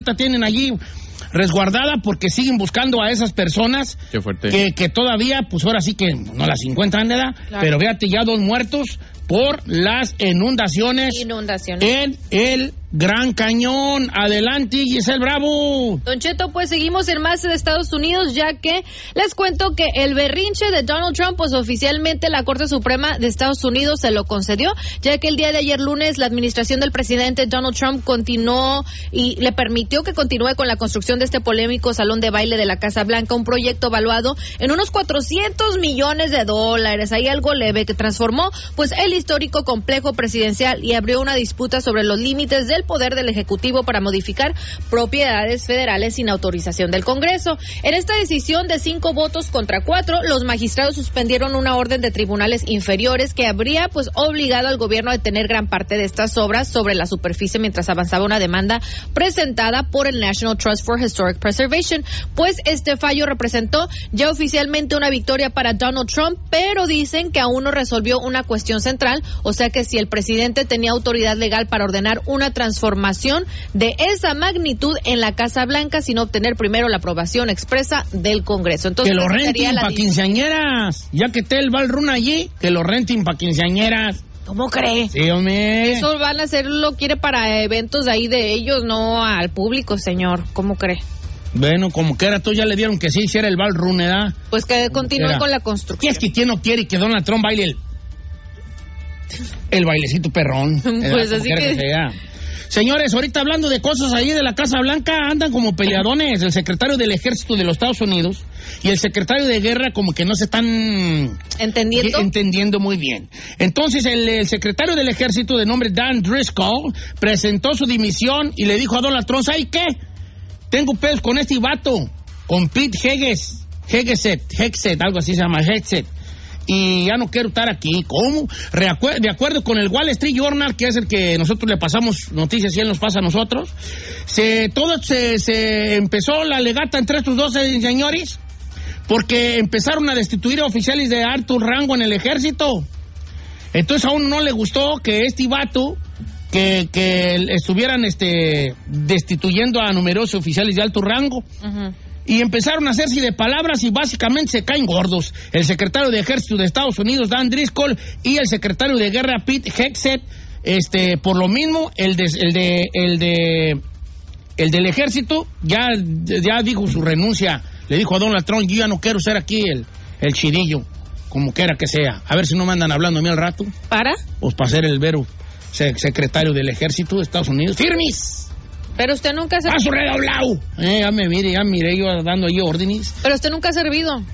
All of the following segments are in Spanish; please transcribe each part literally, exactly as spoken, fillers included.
tienen allí resguardada porque siguen buscando a esas personas que, que todavía, pues ahora sí que no las encuentran, ¿verdad? Claro. Pero fíjate, ya dos muertos por las inundaciones, inundaciones en el Gran Cañón. Adelante, Giselle Bravo. Don Cheto, pues seguimos en más de Estados Unidos, ya que les cuento que el berrinche de Donald Trump, pues oficialmente la Corte Suprema de Estados Unidos se lo concedió, ya que el día de ayer lunes la administración del presidente Donald Trump continuó y le permitió que continúe con la construcción de este polémico salón de baile de la Casa Blanca, un proyecto evaluado en unos cuatrocientos millones de dólares. Ahí algo leve que transformó pues el histórico complejo presidencial y abrió una disputa sobre los límites del poder del Ejecutivo para modificar propiedades federales sin autorización del Congreso. En esta decisión de cinco votos contra cuatro, los magistrados suspendieron una orden de tribunales inferiores que habría pues obligado al gobierno a detener gran parte de estas obras sobre la superficie mientras avanzaba una demanda presentada por el National Trust for Historic Preservation. Pues este fallo representó ya oficialmente una victoria para Donald Trump, pero dicen que aún no resolvió una cuestión central, o sea que si el presidente tenía autoridad legal para ordenar una transformación de esa magnitud en la Casa Blanca sin obtener primero la aprobación expresa del Congreso. Entonces, que lo renten para quinceañeras, ya que esté el Ballroom allí, que lo renten para quinceañeras. ¿Cómo cree? Sí, hombre. Eso van a hacerlo, quiere para eventos de ahí de ellos, no al público, señor. ¿Cómo cree? Bueno, como que era, tú ya le dieron que sí hiciera el Ballroom, ¿verdad? Pues que continúe con la construcción. ¿Qué es que quién no quiere que Donald Trump baile el, el bailecito perrón? Pues así que... que sea. Señores, ahorita hablando de cosas ahí de la Casa Blanca, andan como peleadones el secretario del Ejército de los Estados Unidos y el secretario de Guerra, como que no se están entendiendo, entendiendo muy bien. Entonces el, el secretario del Ejército, de nombre Dan Driscoll, presentó su dimisión y le dijo a Donald Trump: ¿sabes qué? Tengo pedos con este vato, con Pete Heges, Hegeset, Hegseth, algo así se llama, Hegseth. Y ya no quiero estar aquí. ¿Cómo? Reacu- de acuerdo con el Wall Street Journal, que es el que nosotros le pasamos noticias y él nos pasa a nosotros, se, todo se, se empezó la legata entre estos dos señores porque empezaron a destituir a oficiales de alto rango en el ejército. Entonces a uno no le gustó que este vato que, que estuvieran este, destituyendo a numerosos oficiales de alto rango. Uh-huh. Y empezaron a hacerse de palabras y básicamente se caen gordos. El secretario de Ejército de Estados Unidos, Dan Driscoll, y el secretario de Guerra, Pete Hegseth, este, por lo mismo, el de, el de, el de, el del Ejército ya, ya dijo su renuncia. Le dijo a Donald Trump: yo ya no quiero ser aquí el, el chirillo, como quiera que sea. A ver si no me andan hablando a mí al rato. ¿Para? Pues para ser el vero secretario del Ejército de Estados Unidos. ¡Firmis! Pero usted nunca ha servido. ¡A su redoblado! Eh, ya me mire, ya miré yo dando ahí órdenes. Pero usted nunca ha servido.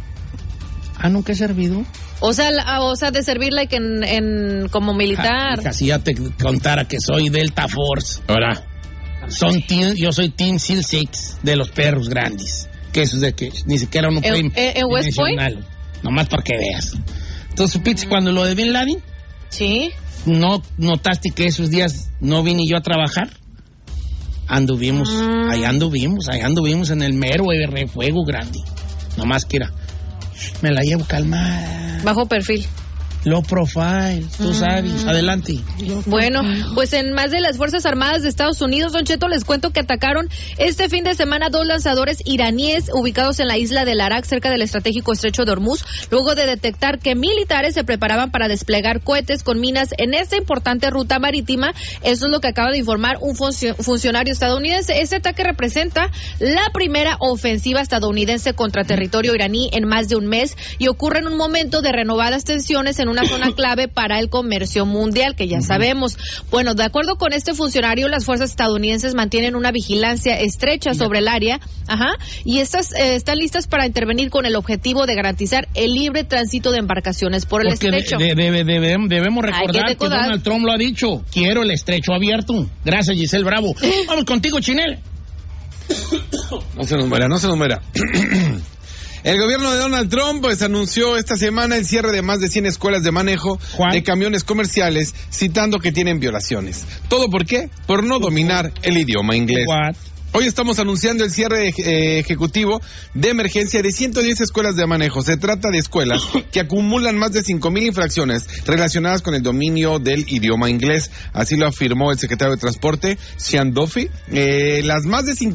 ¿Ah, nunca he servido? O sea, la, o sea de servir like en, en, como militar. Ja, si ya te contara que soy Delta Force. Ahora, son team, yo soy Team SEAL seis de los perros grandes. Que eso es de que ni siquiera uno puede... ¿En, en West Point? Nomás para que veas. Entonces, ¿supiste mm. cuando lo de Bin Laden? Sí. ¿No notaste que esos días no vine yo a trabajar? Anduvimos, mm. ahí anduvimos, ahí anduvimos en el mero refuego grande. Nomás que era, me la llevo calmada. Bajo perfil. Low profile, tú mm. sabes. Adelante. Bueno, pues en más de las Fuerzas Armadas de Estados Unidos, Don Cheto, les cuento que atacaron este fin de semana dos lanzadores iraníes ubicados en la isla de Larak, cerca del estratégico estrecho de Hormuz, luego de detectar que militares se preparaban para desplegar cohetes con minas en esta importante ruta marítima. Eso es lo que acaba de informar un funcio- funcionario estadounidense. Este ataque representa la primera ofensiva estadounidense contra territorio iraní en más de un mes y ocurre en un momento de renovadas tensiones en una zona clave para el comercio mundial, que ya sabemos. Bueno, de acuerdo con este funcionario, las fuerzas estadounidenses mantienen una vigilancia estrecha sobre el área, ajá, y estas eh, están listas para intervenir con el objetivo de garantizar el libre tránsito de embarcaciones por el Porque estrecho. De, de, de, de, debemos recordar que Donald Trump lo ha dicho: quiero el estrecho abierto. Gracias, Giselle Bravo. Vamos contigo, Chinel. No se nos muera, no se nos muera. El gobierno de Donald Trump pues anunció esta semana el cierre de más de cien escuelas de manejo Juan. de camiones comerciales, citando que tienen violaciones. ¿Todo por qué? Por no dominar el idioma inglés. What? Hoy estamos anunciando el cierre eh, ejecutivo de emergencia de ciento diez escuelas de manejo. Se trata de escuelas que acumulan más de cinco mil infracciones relacionadas con el dominio del idioma inglés. Así lo afirmó el secretario de Transporte, Sean Duffy. Eh, las más de cinco